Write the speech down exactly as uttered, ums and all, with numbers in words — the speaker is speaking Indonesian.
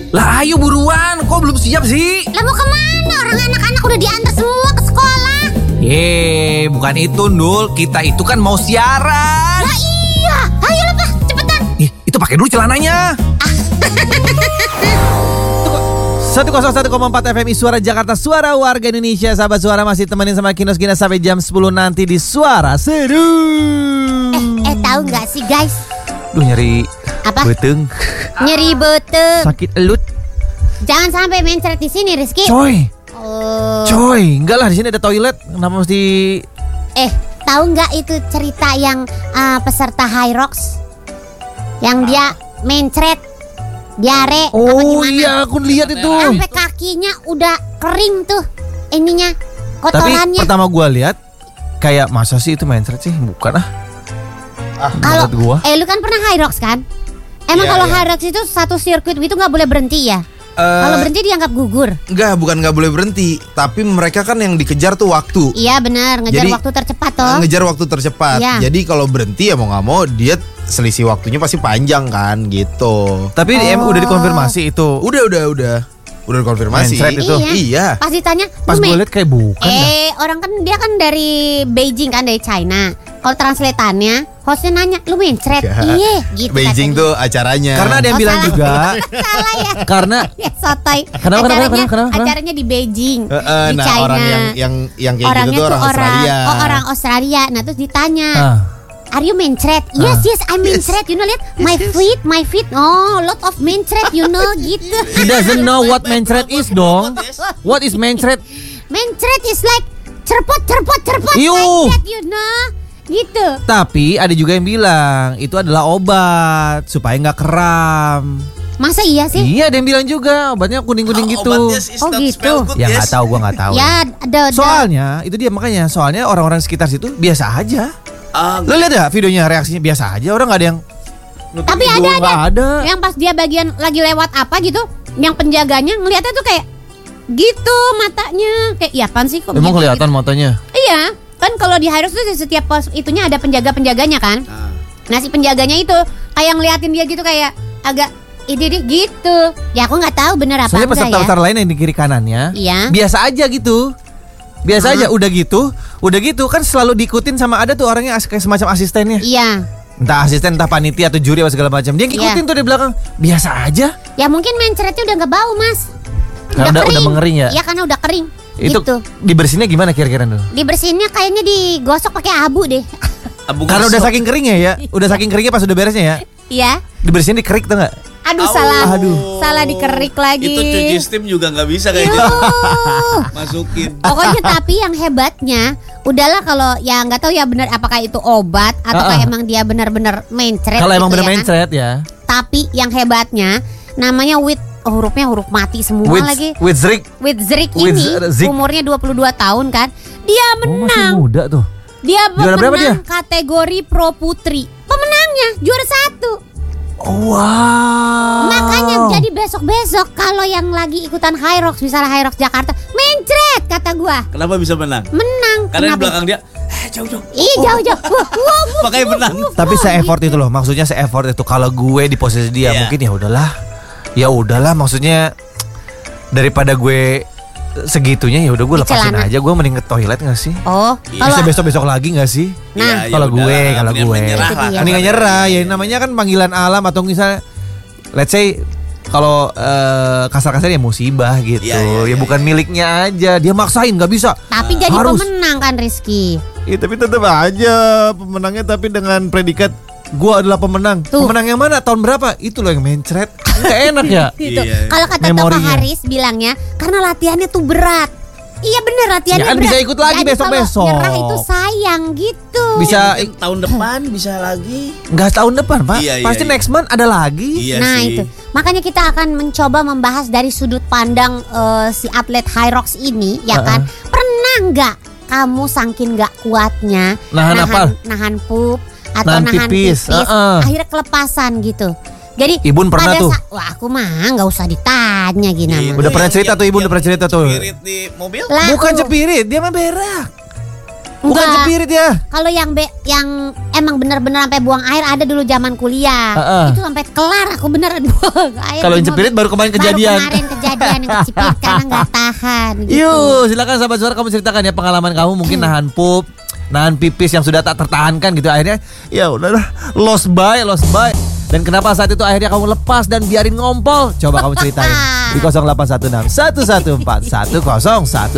Lah ayo buruan, kok belum siap sih? Lah mau kemana? Orang anak-anak udah diantar semua ke sekolah. Yeay, bukan itu Nul. Kita itu kan mau siaran. Lah iya, ayo lah Pak, cepetan. Ih, itu pakai dulu celananya. seratus satu koma empat F M I Suara Jakarta, Suara Warga Indonesia. Sahabat Suara masih temenin sama Kinos Kinas sampai jam sepuluh nanti di Suara Seru. Eh, eh tahu nggak sih guys? Duh nyeri Apa? beteng. Nyeri beteng. Sakit elut. Jangan sampai mencret di sini, Rizky. Coy. Oh. Coy, enggak lah, di sini ada toilet. Kenapa mesti? Eh, tahu nggak itu cerita yang uh, peserta High Rocks yang dia mencret diare apa Oh gimana? iya, aku lihat itu. Sampai kakinya udah kering tuh ininya, Tapi kotorannya. pertama gua lihat kayak masa sih itu mencret sih? Bukan ah. Ah, Kalau menurut gua. eh lu kan pernah High Rocks kan? Emang Iya, kalau iya. High Rocks itu satu sirkuit itu nggak boleh berhenti ya? Eh, Kalau berhenti dianggap gugur. Enggak, bukan nggak boleh berhenti, tapi mereka kan yang dikejar tuh waktu. Iya benar, ngejar Jadi, waktu tercepat toh. Ngejar waktu tercepat. Iya. Jadi kalau berhenti ya mau nggak mau dia selisih waktunya pasti panjang kan gitu. Tapi di M Oh. udah dikonfirmasi itu. Udah udah udah udah konfirmasi. Mencret itu. Iya. Iya. Pas ditanya, Pas "Lu gue me- lihat kayak bukan dah. Eh orang kan dia kan dari Beijing kan, dari China. Kalau translatannya hostnya nanya, lu mencret? Ya. Iya gitu Beijing katanya. tuh acaranya. Karena ada yang Oh, bilang salah. juga. Salah ya. Karena Ya sotoy. Kenapa, kenapa, acaranya, kenapa, kenapa, kenapa? acaranya di Beijing, Eh, eh, di nah China. orang yang yang yang kayak Orangnya gitu tuh orang, Australia. Oh orang Australia. Nah terus ditanya, ah, are you mencret? Yes yes I mencret. You know lihat my feet my feet. Oh lot of mencret you know gitu. he doesn't know what mencret is dong. What is mencret? Mencret is like cerpot cerpot cerpot Iu. like that you know. Gitu. Tapi ada juga yang bilang itu adalah obat supaya nggak kram. Masa iya sih? Iya, ada yang bilang juga obatnya kuning-kuning gitu. Oh, gitu. Ya nggak tahu, gua nggak tahu. Ya ada ada. Soalnya itu dia makanya. Soalnya orang-orang sekitar situ biasa aja. Lo lihat ya videonya, reaksinya biasa aja. Orang nggak ada yang. Tapi ada Gua ada. nggak ada. Yang pas dia bagian lagi lewat apa gitu, yang penjaganya ngeliatnya tuh kayak gitu matanya. Kayak iya apaan sih kok Emang begitu, kelihatan matanya. gitu. Iya. Kan kalau di Hyrox tuh di setiap pos itunya ada penjaga-penjaganya kan. Nah si penjaganya itu kayak ngeliatin dia gitu kayak agak ide deh gitu. Ya aku nggak tahu bener apa Soalnya enggak ya. peserta-peserta lain yang di kiri kanannya Iya. biasa aja gitu. Biasa aja, udah gitu, udah gitu kan selalu diikutin sama ada tuh orangnya as- kayak semacam asistennya. Iya. Entah asisten, entah panitia atau juri atau segala macam. Dia ngikutin Iya. tuh di belakang. Biasa aja. Ya mungkin mencretnya udah nggak bau mas. Karena udah- udah mengering ya? Iya karena udah kering. Itu Gitu. dibersihinnya gimana kira-kira dulu? Dibersihinnya kayaknya digosok pakai abu deh. Karena udah saking keringnya ya, udah saking keringnya pas udah beresnya ya. Iya. Dibersihin dikerik tuh nggak? Aduh Au. salah. Aduh. Salah dikerik lagi. Itu cuci steam juga nggak bisa kayak gitu. Yuh. Masukin. Pokoknya tapi yang hebatnya udahlah kalau ya nggak tahu ya benar apakah itu obat atau Uh-uh. emang dia benar-benar mencret. Kalau emang gitu bener ya kan. mencret ya. Tapi yang hebatnya namanya with oh, hurufnya huruf mati semua With lagi. with Zrik. With Zrik With ini Zik. umurnya dua puluh dua tahun kan. Dia Oh, masih menang. muda tuh. Dia Juara berapa pemenang kategori pro putri. Pemenangnya juara satu. Oh, wow. Makanya jadi besok-besok kalau yang lagi ikutan High Rocks, misalnya High Rocks Jakarta, mencret kata gua. Kenapa bisa menang? Menang. Karena di Kenapa? belakang dia, eh jauh-jauh. Ih jauh-jauh. Wah, wah, wah, Makanya wah, menang. wah, Tapi wah, se-effort gitu. itu loh. Maksudnya se-effort itu kalau gue di posisi dia Iya. mungkin ya udahlah. Ya udahlah maksudnya daripada gue segitunya ya udah gue Di lepasin celana. aja. Gue mending ke toilet gak sih? Oh, Iya. Bisa kalau besok-besok lagi gak sih? Nah. Ya, Kalau ya udah, gue, kalau mendingan gue. menyerah Itu lah. dia. Mending gak nyerah. Ya namanya kan panggilan alam atau misalnya let's say kalau eh, kasar-kasar ya musibah gitu. Iya, iya, ya iya, bukan miliknya aja. Dia maksain gak bisa. tapi jadi Harus. pemenang kan Rizky. Ya, tapi tetap aja pemenangnya tapi dengan predikat gua adalah pemenang. Tuh. Pemenang yang mana? Tahun berapa? Itu loh yang mencret. Gak enak ya. Gitu. Iya. Kalau kata Toko Memorinya. Haris bilangnya karena latihannya tuh berat. Iya bener latihannya Ya kan berat. bisa ikut lagi Jadi besok-besok. kalau nyerah itu sayang gitu. Bisa Mungkin tahun depan bisa lagi. nggak tahun depan pak? Iya, iya, Pasti iya. next month ada lagi. Iya Nah sih. itu makanya kita akan mencoba membahas dari sudut pandang eh, si atlet High Rocks ini ya kan. Pernah nggak kamu saking nggak kuatnya Nahan apa? nahan pup atau Nahan nahan, pipis, pipis, uh-uh. akhirnya kelepasan gitu. Jadi Ibun pernah pada tuh. sa- wah aku mah nggak usah ditanya gini Iya, mah. Udah pernah yang- cerita yang- tuh ibu yang udah pernah cerita tuh. Spirit di mobil. Lah, Bukan uh, cepirit, dia mah berak. Bukan Enggak. cepirit ya. Kalau yang be, yang emang bener-bener sampai buang air ada dulu zaman kuliah. Heeh. Itu sampai kelar aku beneran buang air. Kalau di yang cepirit mobil. baru kemarin kejadian. Baru kemarin kejadian yang kecipirit karena nggak tahan. Gitu. Yuk, silakan sahabat suara kamu ceritakan ya pengalaman kamu mungkin nahan pup, nahan pipis yang sudah tak tertahankan gitu akhirnya ya udahlah lost by lost by. Dan kenapa saat itu akhirnya kamu lepas dan biarin ngompol? Coba kamu ceritain di nol delapan satu enam satu satu empat satu nol satu